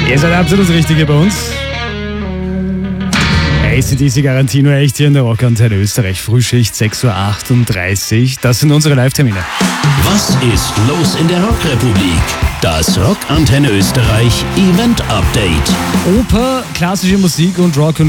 Ihr seid absolut richtig hier bei uns. AC/DC Garantie nur echt hier in der Rockantenne Österreich. Frühschicht 6.38 Uhr. Das sind unsere Live-Termine. Was ist los in der Rockrepublik? Das Rockantenne Österreich Event Update. Oper, klassische Musik und Rock